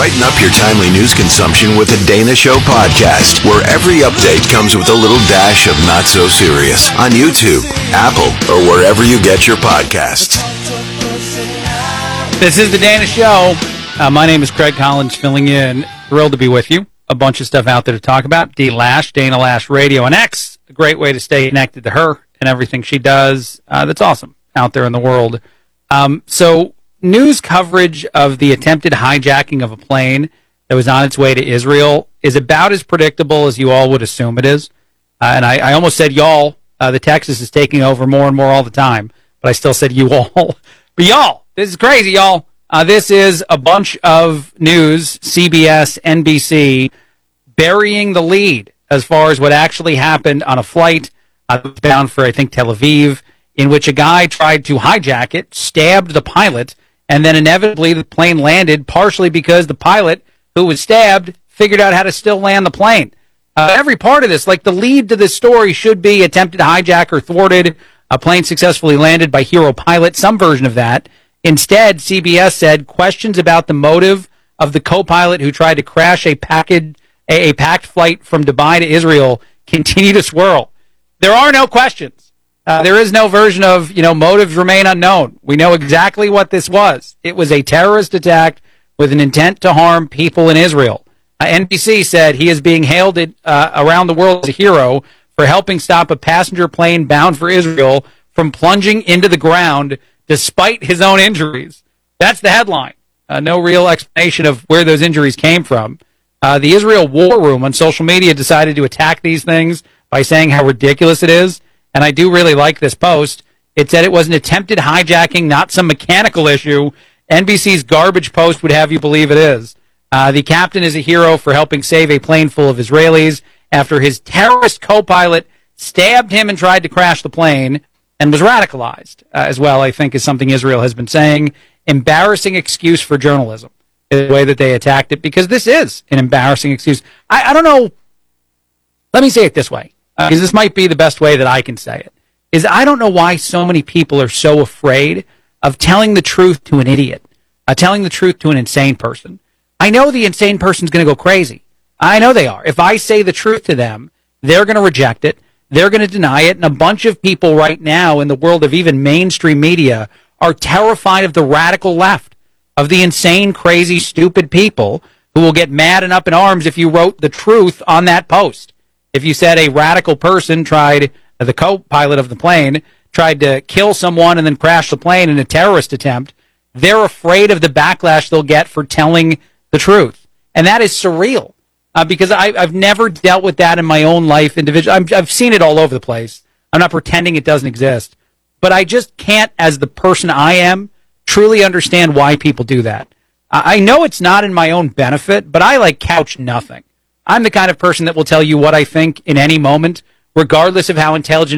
Brighten up your timely news consumption with the Dana Show podcast, where every update comes with a little dash of not so serious on YouTube, Apple, or wherever you get your podcasts. This is the Dana Show. My name is Craig Collins, filling in. Thrilled to be with you. A bunch of stuff out there to talk about. D Lash, Dana Lash Radio and X. A great way to stay connected to her and everything she does. That's awesome out there in the world. So news coverage of the attempted hijacking of a plane that was on its way to Israel is about as predictable as you all would assume it is. And I almost said y'all. The Texas is taking over more and more all the time. But I still said you all. But y'all, this is crazy, y'all. This is a bunch of news, CBS, NBC, burying the lead as far as what actually happened on a flight bound for, I think, Tel Aviv, in which a guy tried to hijack it, stabbed the pilot, and then inevitably the plane landed, partially because the pilot who was stabbed figured out how to still land the plane. Every part of this, like the lead to this story, should be attempted hijacker thwarted, a plane successfully landed by hero pilot, some version of that. Instead, CBS said questions about the motive of the co-pilot who tried to crash a packed flight from Dubai to Israel continue to swirl. There are no questions. There is no version of, motives remain unknown. We know exactly what this was. It was a terrorist attack with an intent to harm people in Israel. NBC said he is being hailed around the world as a hero for helping stop a passenger plane bound for Israel from plunging into the ground despite his own injuries. That's the headline. No real explanation of where those injuries came from. The Israel War Room on social media decided to attack these things by saying how ridiculous it is. And I do really like this post. It said it was an attempted hijacking, not some mechanical issue. NBC's garbage post would have you believe it is. The captain is a hero for helping save a plane full of Israelis after his terrorist co-pilot stabbed him and tried to crash the plane, and was radicalized as well, I think, is something Israel has been saying. Embarrassing excuse for journalism is the way that they attacked it, because this is an embarrassing excuse. I don't know. Let me say it this way, because this might be the best way that I can say it, is I don't know why so many people are so afraid of telling the truth to an idiot, telling the truth to an insane person. I know the insane person's going to go crazy. I know they are. If I say the truth to them, they're going to reject it. They're going to deny it, and a bunch of people right now in the world of even mainstream media are terrified of the radical left, of the insane, crazy, stupid people who will get mad and up in arms if you wrote the truth on that post. If you said a radical person tried, the co-pilot of the plane, tried to kill someone and then crash the plane in a terrorist attempt, they're afraid of the backlash they'll get for telling the truth. And that is surreal. Because I've never dealt with that in my own life individually. I've seen it all over the place. I'm not pretending it doesn't exist. But I just can't, as the person I am, truly understand why people do that. I know it's not in my own benefit, but I couch nothing. I'm the kind of person that will tell you what I think in any moment, regardless of how intelligent